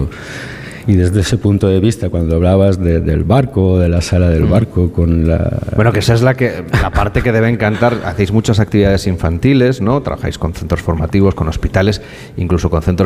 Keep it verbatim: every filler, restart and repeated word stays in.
todo. Y desde ese punto de vista, cuando hablabas de, del barco, de la sala del barco con la... Bueno, que esa es la que la parte que debe encantar. Hacéis muchas actividades infantiles, ¿no? Trabajáis con centros formativos, con hospitales, incluso con centros